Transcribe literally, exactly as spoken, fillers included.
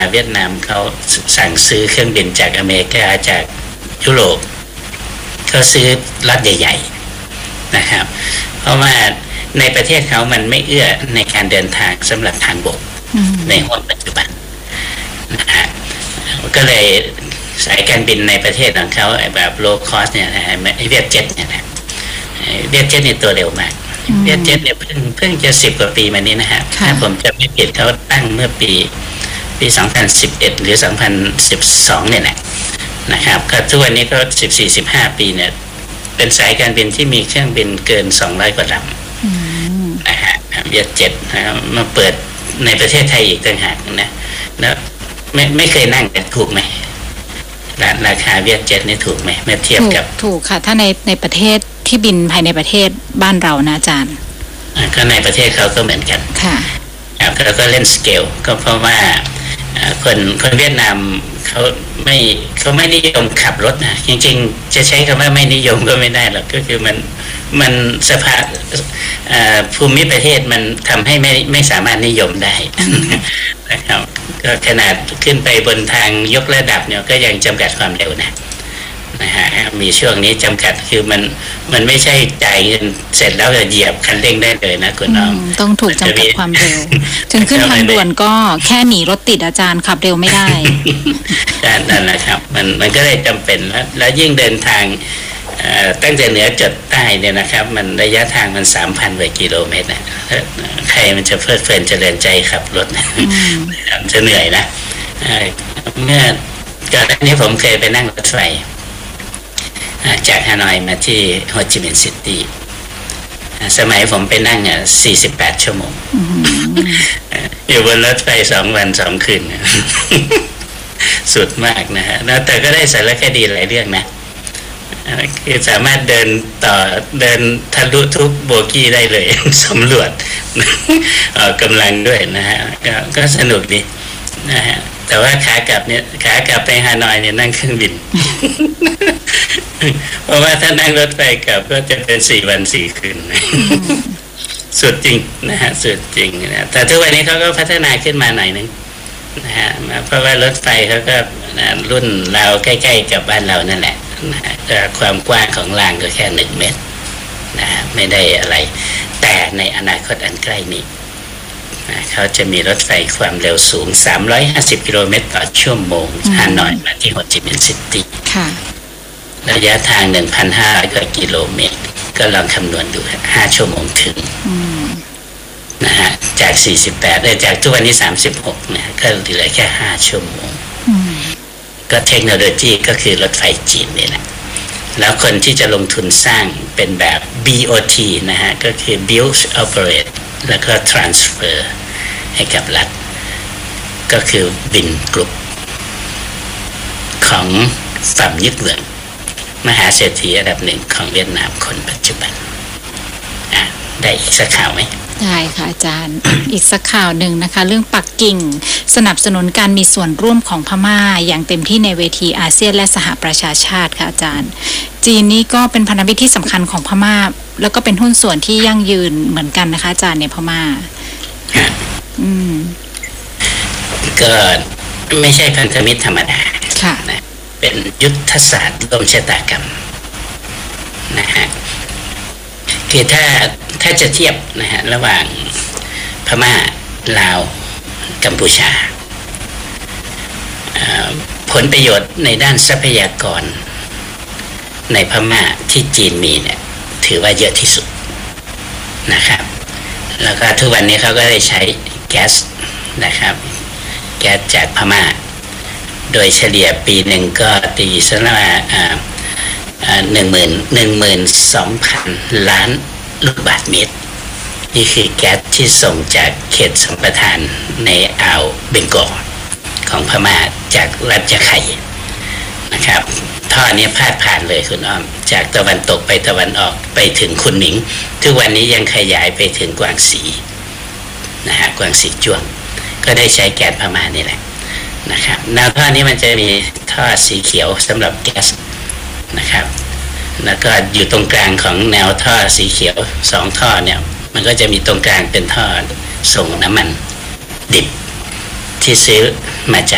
เวียดนามเขาสั่งซื้อเครื่องบินจากอเมริกาจากยุโรปเขาซื้อล็อตใหญ่ๆนะครับเพราะว่าในประเทศเขามันไม่เอื้อในการเดินทางสำหรับทางบกในห้วงปัจจุบันนะฮะก็เลยสายการบินในประเทศของเขาแบบโลคอสเนี่ยนะเวียดเจ็ตเนี่ยนะเวียดเจ็ตนี่ตัวเร็วมากเวียดเจ็ตเนี่ยเพิ่งเพิ่งจะสิบกว่าปีมานี้นะฮะถ้าผมจะไม่ผิดเขาตั้งเมื่อปีปีสองพันสิบเอ็ดหรือสองพันสิบสองเนี่ยแหละนะครับก็ทุกวันนี้ก็สิบสี่ สิบห้าปีเนี่ยเป็นสายการบินที่มีเครื่องบินเกินสองร้อยกว่าลำนะฮะเวียดเจ็ตนะครับมาเปิดในประเทศไทยอีกต่างหากนะแล้วไม่ไม่เคยนั่งแต่ถูกไหมราคาเวียดเจ็ตนี่ถูกไหมเมื่อเทียบกับถูกค่ะถ้าในในประเทศที่บินภายในประเทศบ้านเรานะอาจารย์ก็ในประเทศเขาก็เหมือนกันค่ะครับแล้วก็เล่นสเกลก็เพราะว่าคนคนเวียดนามเขาไม่เขาไม่นิยมขับรถนะจริงๆจะใช้คำว่าไม่นิยมก็ไม่ได้หรอกก็คือมันมันสภาพภูมิประเทศมันทำให้ไม่ไม่สามารถนิยมได้นะครับก็ขนาดขึ้นไปบนทางยกระดับเนี่ยก็ยังจำกัดความเร็วนะนะฮะมีช่วงนี้จำกัดคือมันมันไม่ใช่จ่ายเงินเสร็จแล้วจะเหยียบคันเร่งได้เลยนะคุณน้องต้องถูกจำกัดความเร็วถึงขึ้นทางด่วนก็แค่หนีรถติดอาจารย์ขับเร็วไม่ได้นั่นแหละครับมันมันก็เลยจำเป็นแล้วแล้วยิ่งเดินทางตั้งแต่เหนือจดใต้เนี่ยนะครับมันระยะทางมันสามพันกว่ากิโลเมตรนะใครมันจะเพลิดเพลินเจริญใจขับรถนะจะเหนื่อยนะเมื่อก่อนหน้านี้ผมเคยไปนั่งรถไฟจากฮานอยมาที่โฮจิมินห์ซิตี้สมัยผมไปนั่งอ่ะสี่สิบแปดชั่วโมงอยู่บนรถไฟสองวันสองคืนสุดมากนะฮะแล้วแต่ก็ได้สารคดีหลายเรื่องนะคือสามารถเดินต่อเดินทะลุทุกโบกี้ได้เลยสำรวจออกกำลังด้วยนะฮะก็ก็สนุกดีนะฮะแต่ว่าขากลับเนี่ยขากลับไปฮานอยเนี่ยนั่งเครื่องบินเพราะว่าถ้านั่งรถไฟกลับก็จะเป็นสี่วันสี่คืนสุดจริงนะฮะสุดจริงนะแต่ทุกวันนี้เขาก็พัฒนาขึ้นมาหน่อยนึงนะฮะเพราะว่ารถไฟเขาก็รุ่นเราใกล้ๆกับบ้านเรานั่นแหละนะความกว้างของรางก็แค่หนึ่งเมตรนะไม่ได้อะไรแต่ในอนาคตอันใกล้นี้เขาจะมีรถไฟความเร็วสูงสามร้อยห้าสิบกิโลเมตรต่อชั่วโมงฮานอยมาที่โฮจิมินห์ซิตี้ระยะทาง หนึ่งพันห้าร้อย กว่ากิโลเมตรก็ลองคำนวณดูห้าชั่วโมงถึงนะฮะจากสี่สิบแปดได้จากทุกวันนี้สามสิบหกนะก็เหลือแค่ห้าชั่วโมงก็เทคโนโลยีก็คือรถไฟจีนนี่แหละแล้วคนที่จะลงทุนสร้างเป็นแบบ บี โอ ที นะฮะก็คือ Build Operate แล้วก็ Transfer ให้กับรัฐก็คือบินกรุ๊ปของฝั่งยึดเหมืองมหาเศรษฐีอันดับหนึ่งของเวียดนามคนปัจจุบันอ่ะได้อีกสักข่าวไหมได้ค่ะอาจารย์ อีกสักข่าวหนึ่งนะคะเรื่องปักกิ่งสนับสนุนการมีส่วนร่วมของพม่าอย่างเต็มที่ในเวทีอาเซียนและสหประชาชาติค่ะอาจารย์จีนนี่ก็เป็นพันธมิตรที่สำคัญของพม่าแล้วก็เป็นหุ้นส่วนที่ยั่งยืนเหมือนกันนะคะอาจารย์ในพม่าอืมก็ไม่ใช่พันธมิตรธรรมดาค่ะนะเป็นยุทธศาสตร์ร่วมชะตากรรมนะฮะคือถ้าถ้าจะเทียบนะฮะระหว่างพม่าลาวกัมพูชาผลประโยชน์ในด้านทรัพยากรในพม่าที่จีนมีเนี่ยถือว่าเยอะที่สุดนะครับแล้วก็ทุกวันนี้เขาก็ได้ใช้แก๊สนะครับแก๊สจากพม่าโดยเฉลี่ยปีหนึ่งก็ตีซะว่าหนึ่งหมื่นหนึ่งหมื่นสองพันล้านลูกบาศก์เมตรนี่คือแก๊สที่ส่งจากเขตสัมปทานในอ่าวเบงกอลของพม่าจากรัฐยะไข่นะครับท่อนี้พาดผ่านเลยคุณอ้อมจากตะวันตกไปตะวันออกไปถึงคุนหมิงทุกวันนี้ยังขยายไปถึงกวางสีนะฮะกวางสีจ้วงก็ได้ใช้แก๊สพม่านี่แหละนะครับแนวท่อนี้มันจะมีท่อสีเขียวสำหรับแก๊สนะครับแล้วก็อยู่ตรงกลางของแนวท่อสีเขียวสองท่อเนี่ยมันก็จะมีตรงกลางเป็นท่อส่งน้ำมันดิบที่ซื้อมาจาก